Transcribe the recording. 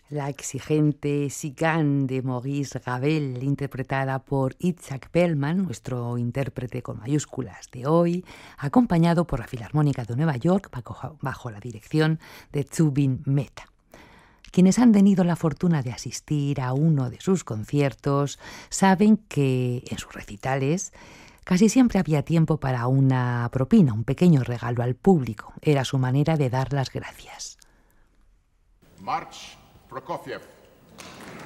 La exigente Cigane de Maurice Ravel, interpretada por Itzhak Perlman, nuestro intérprete con mayúsculas de hoy, acompañado por la Filarmónica de Nueva York bajo la dirección de Zubin Mehta. Quienes han tenido la fortuna de asistir a uno de sus conciertos saben que en sus recitales casi siempre había tiempo para una propina, un pequeño regalo al público. Era su manera de dar las gracias. March Prokofiev.